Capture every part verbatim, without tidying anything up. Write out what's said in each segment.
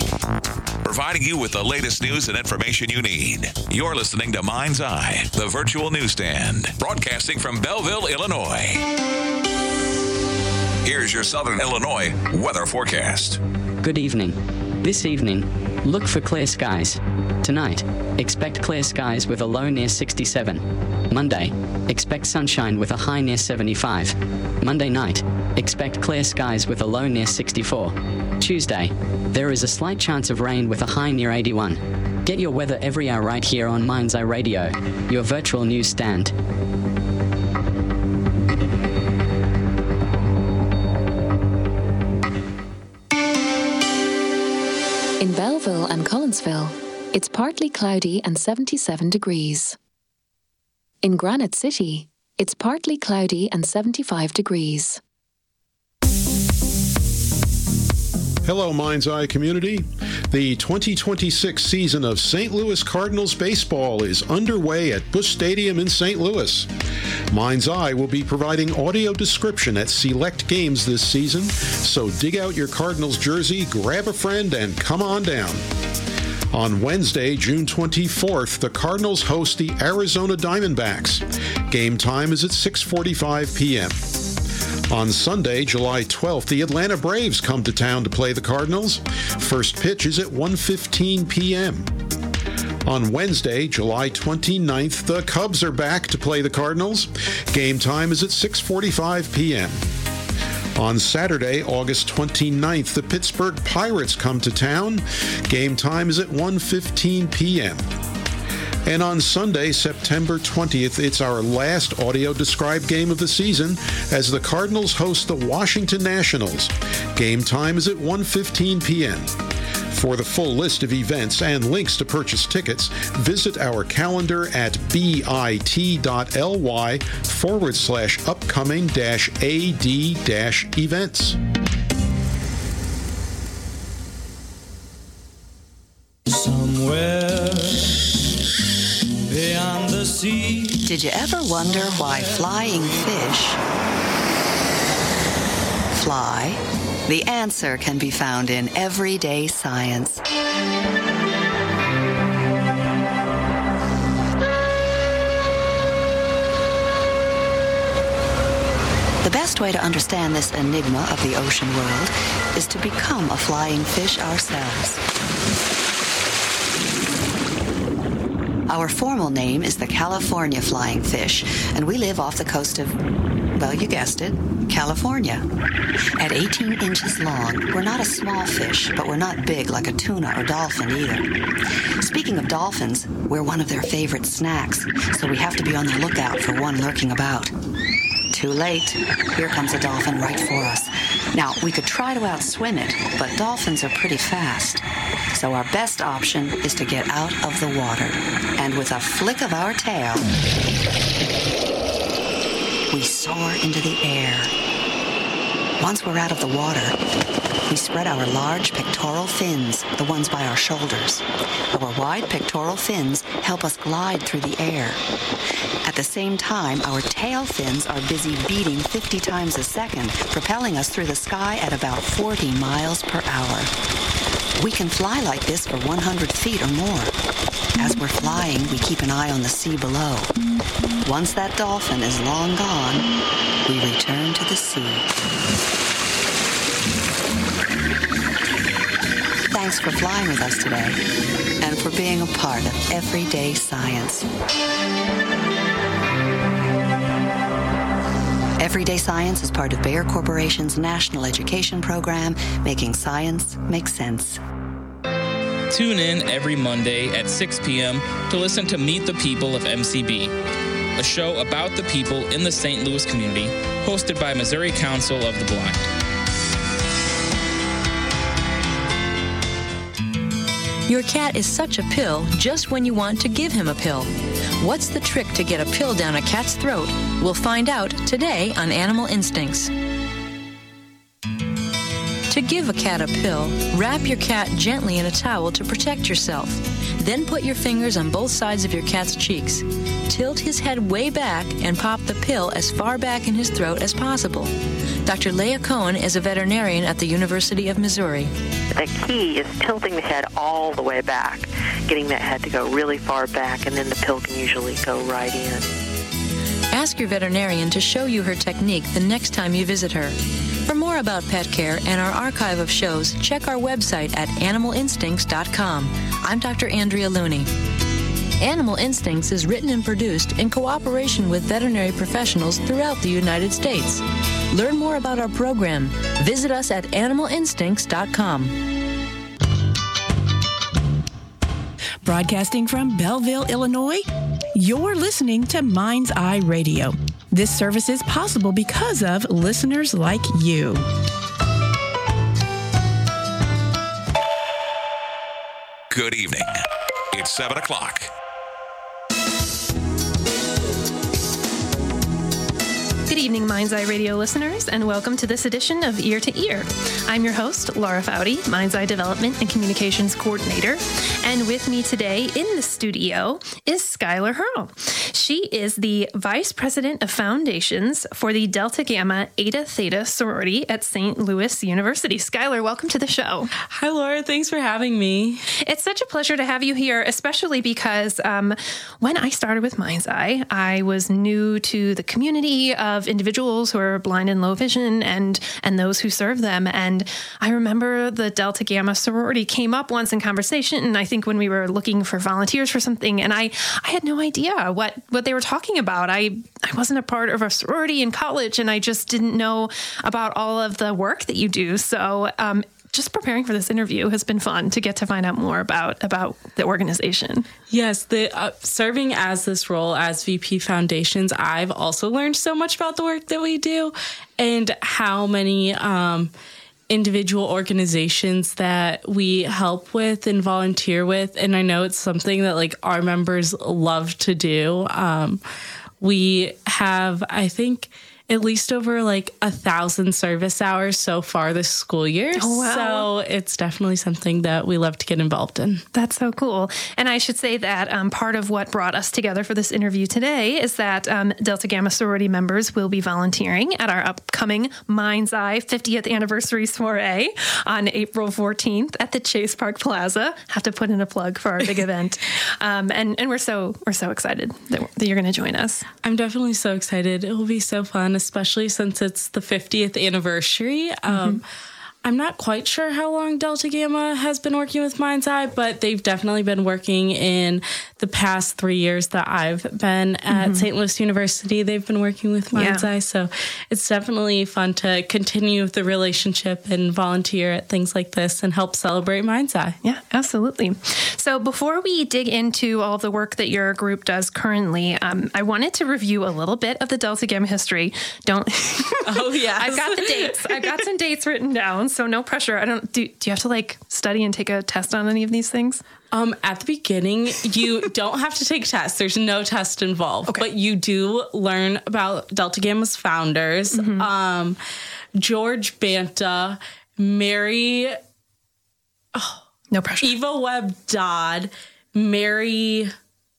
providing you with the latest news and information you need. You're listening to Mind's Eye, the virtual newsstand, broadcasting from Belleville, Illinois. Here's your Southern Illinois weather forecast. Good evening. This evening, look for clear skies. Tonight, expect clear skies with a low near sixty-seven. Monday, expect sunshine with a high near seventy-five. Monday night, expect clear skies with a low near sixty-four. Tuesday, there is a slight chance of rain with a high near eighty-one. Get your weather every hour right here on Mind's Eye Radio, your virtual news stand. In Belleville and Collinsville, it's partly cloudy and seventy-seven degrees. In Granite City, it's partly cloudy and seventy-five degrees. Hello, Mind's Eye community. The twenty twenty-six season of Saint Louis Cardinals baseball is underway at Busch Stadium in Saint Louis. Mind's Eye will be providing audio description at select games this season, so dig out your Cardinals jersey, grab a friend, and come on down. On Wednesday, June twenty-fourth, the Cardinals host the Arizona Diamondbacks. Game time is at six forty-five p.m. On Sunday, July twelfth, the Atlanta Braves come to town to play the Cardinals. First pitch is at one fifteen p.m. On Wednesday, July twenty-ninth, the Cubs are back to play the Cardinals. Game time is at six forty-five p.m. On Saturday, August twenty-ninth, the Pittsburgh Pirates come to town. Game time is at one fifteen p.m. And on Sunday, September twentieth, it's our last audio-described game of the season as the Cardinals host the Washington Nationals. Game time is at one fifteen p.m. For the full list of events and links to purchase tickets, visit our calendar at bit.ly forward slash upcoming dash AD dash events. Somewhere beyond the sea. Did you ever wonder why flying fish fly? The answer can be found in Everyday Science. The best way to understand this enigma of the ocean world is to become a flying fish ourselves. Our formal name is the California flying fish, and we live off the coast of, well, you guessed it, California. At eighteen inches long, we're not a small fish, but we're not big like a tuna or dolphin either. Speaking of dolphins, we're one of their favorite snacks, so we have to be on the lookout for one lurking about. Too late. Here comes a dolphin right for us. Now, we could try to outswim it, but dolphins are pretty fast. So our best option is to get out of the water. And with a flick of our tail, we soar into the air. Once we're out of the water, we spread our large pectoral fins, the ones by our shoulders. Our wide pectoral fins help us glide through the air. At the same time, our tail fins are busy beating fifty times a second, propelling us through the sky at about forty miles per hour. We can fly like this for one hundred feet or more. As we're flying, we keep an eye on the sea below. Once that dolphin is long gone, we return to the sea. Thanks for flying with us today and for being a part of Everyday Science. Everyday Science is part of Bayer Corporation's National Education Program, making science make sense. Tune in every Monday at six p.m. to listen to Meet the People of M C B, a show about the people in the Saint Louis community, hosted by Missouri Council of the Blind. Your cat is such a pill just when you want to give him a pill. What's the trick to get a pill down a cat's throat? We'll find out today on Animal Instincts. To give a cat a pill, wrap your cat gently in a towel to protect yourself. Then put your fingers on both sides of your cat's cheeks. Tilt his head way back and pop the pill as far back in his throat as possible. Doctor Leah Cohen is a veterinarian at the University of Missouri. The key is tilting the head all the way back, getting that head to go really far back, and then the pill can usually go right in. Ask your veterinarian to show you her technique the next time you visit her. For more about pet care and our archive of shows, check our website at animal instincts dot com. I'm Doctor Andrea Looney. Animal Instincts is written and produced in cooperation with veterinary professionals throughout the United States. Learn more about our program. Visit us at animal instincts dot com. Broadcasting from Belleville, Illinois, you're listening to Mind's Eye Radio. This service is possible because of listeners like you. Good evening. It's seven o'clock. Good evening, Mind's Eye Radio listeners, and welcome to this edition of Ear to Ear. I'm your host, Laura Foudy, Mind's Eye Development and Communications Coordinator, and with me today in the studio is Skylar Hurl. She is the Vice President of Foundations for the Delta Gamma Eta Theta sorority at Saint Louis University. Skylar, welcome to the show. Hi, Laura. Thanks for having me. It's such a pleasure to have you here, especially because um, when I started with Mind's Eye, I was new to the community of individuals who are blind and low vision and and those who serve them. And I remember the Delta Gamma sorority came up once in conversation, and I think when we were looking for volunteers for something, and I, I had no idea what, what they were talking about. I, I wasn't a part of a sorority in college, and I just didn't know about all of the work that you do. So um, just preparing for this interview has been fun to get to find out more about, about the organization. Yes, the uh, serving as this role as V P Foundations, I've also learned so much about the work that we do and how many um, individual organizations that we help with and volunteer with. And I know it's something that like our members love to do. Um, we have, I think, at least over like a thousand service hours so far this school year. Oh, wow. So it's definitely something that we love to get involved in. That's so cool. And I should say that um, part of what brought us together for this interview today is that um, Delta Gamma sorority members will be volunteering at our upcoming Mind's Eye fiftieth anniversary soiree on April fourteenth at the Chase Park Plaza. Have to put in a plug for our big event. Um, and, and we're so we're so excited that, that you're going to join us. I'm definitely so excited. It will be so fun, especially since it's the fiftieth anniversary. Um, mm-hmm. I'm not quite sure how long Delta Gamma has been working with Mind's Eye, but they've definitely been working in the past three years that I've been at mm-hmm. Saint Louis University. They've been working with Mind's yeah. Eye, so it's definitely fun to continue the relationship and volunteer at things like this and help celebrate Mind's Eye. Yeah, absolutely. So before we dig into all the work that your group does currently, um, I wanted to review a little bit of the Delta Gamma history. Don't. Oh, yeah. I've got the dates. I've got some dates written down. So no pressure. I don't do. Do you have to like study and take a test on any of these things? Um, at the beginning, you don't have to take tests. There's no test involved, okay. But you do learn about Delta Gamma's founders, mm-hmm. um, George Banta, Mary, oh, no pressure, Eva Webb Dodd, Mary.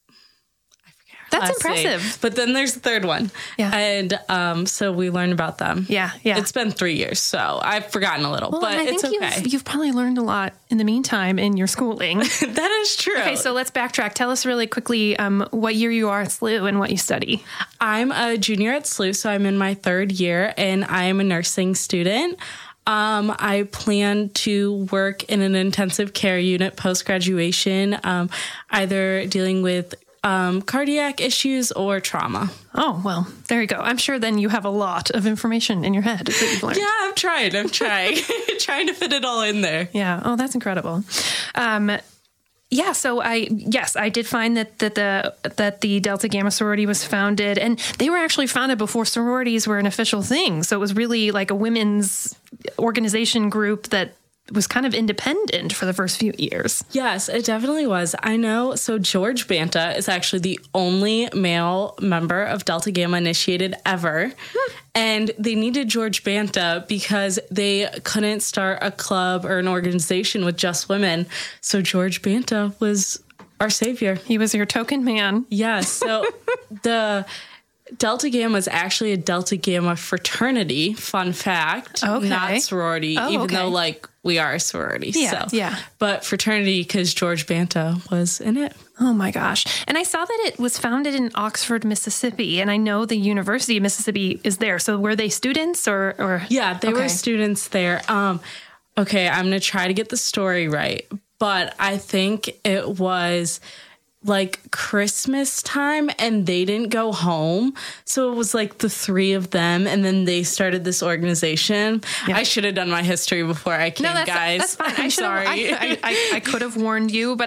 That's impressive. Name. But then there's the third one. Yeah. And um, so we learned about them. Yeah, yeah. It's been three years, so I've forgotten a little, well, but I it's think okay. You've, you've probably learned a lot in the meantime in your schooling. That is true. Okay, so let's backtrack. Tell us really quickly um, what year you are at S L U and what you study. I'm a junior at S L U, so I'm in my third year, and I am a nursing student. Um, I plan to work in an intensive care unit post-graduation, um, either dealing with Um, cardiac issues or trauma. Oh, well, there you go. I'm sure then you have a lot of information in your head that you've learned. Yeah, I'm trying. I'm trying. trying to fit it all in there. Yeah. Oh, that's incredible. Um, yeah. So I, yes, I did find that, that the, that the Delta Gamma sorority was founded, and they were actually founded before sororities were an official thing. So it was really like a women's organization group that was kind of independent for the first few years. Yes, it definitely was. I know. So George Banta is actually the only male member of Delta Gamma initiated ever. Hmm. And they needed George Banta because they couldn't start a club or an organization with just women. So George Banta was our savior. He was your token man. Yes. So the Delta Gamma is actually a Delta Gamma fraternity. Fun fact. Okay. Not sorority, Oh, even okay. though, like, we are a sorority. Yeah, so. yeah. But fraternity because George Banta was in it. Oh my gosh. And I saw that it was founded in Oxford, Mississippi, and I know the University of Mississippi is there. So were they students or? or... Yeah, they Okay. were students there. Um, okay, I'm going to try to get the story right, but I think it was like Christmas time and they didn't go home. So it was like the three of them and then they started this organization. Yeah. I should have done my history before I came, No, that's, guys. that's fine. I'm I should've- sorry. I, I, I, I could have warned you, but